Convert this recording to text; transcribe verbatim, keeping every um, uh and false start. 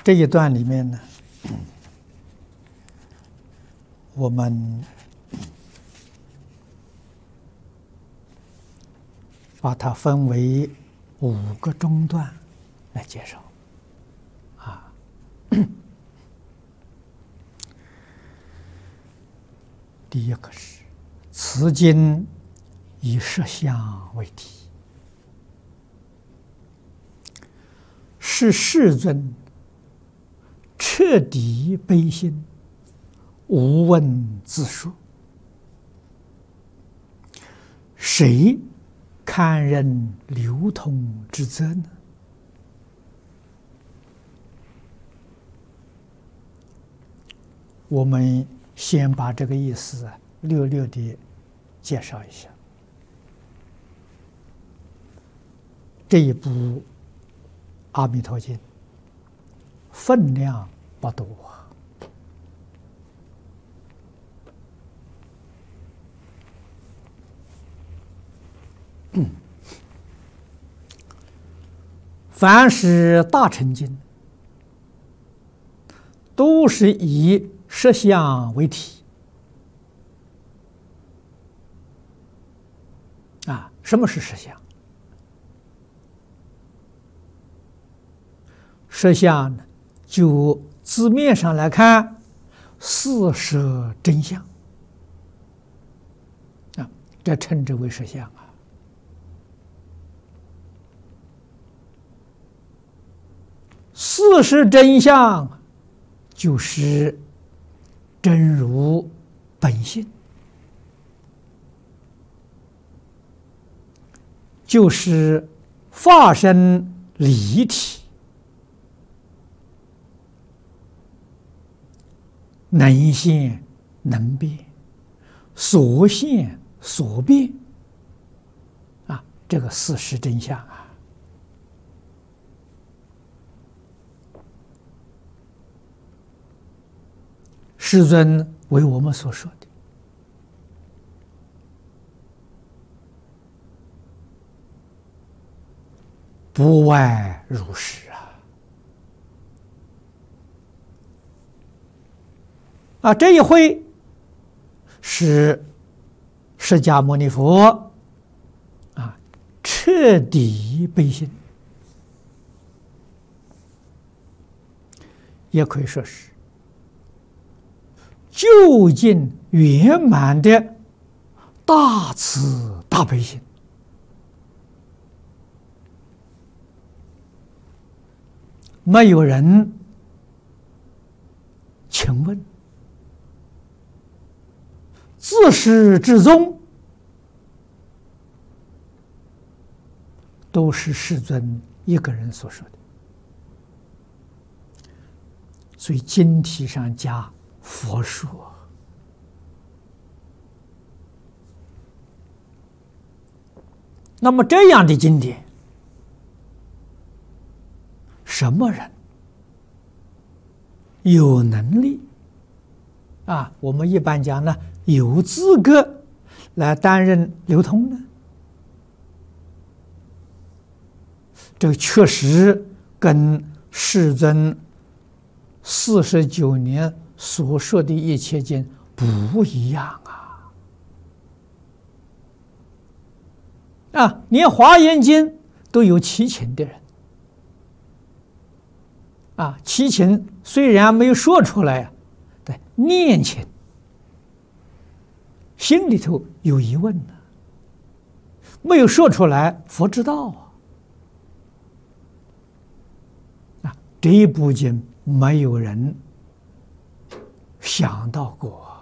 这一段里面呢，我们把它分为五个中段来介绍。啊，第一个是此经以实相为题，是世尊彻底悲心，无问自说。谁堪任流通之责呢？我们先把这个意思啊略略地介绍一下。这一部《阿弥陀经》分量不多啊，嗯，凡是大乘经，都是以实相为体啊。什么是实相？实相呢，就字面上来看，四摄真相啊，这称之为实相啊。四摄真相就是真如本性，就是法身离体，能现能变，所现所变啊，这个四摄真相啊。世尊为我们所说的，不外如是啊！啊，这一回是释迦牟尼佛啊彻底悲心，也可以说是究竟圆满的大慈大悲心。没有人请问，自始至终都是世尊一个人所说的，所以经题上加佛说。那么这样的经典，什么人有能力啊？我们一般讲呢，有资格来担任流通呢？这个确实跟世尊四十九年所说的一切经不一样啊！啊，连华严经都有七情的人啊，七情虽然没有说出来啊，对，念情，心里头有疑问呢，没有说出来，佛知道啊。啊，这一部经没有人想到过。